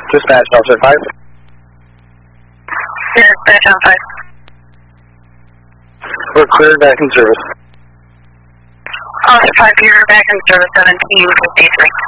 Dispatch, Officer 5. Dispatch on 5. We're cleared back in service. Officer 5, you're back in service 1753.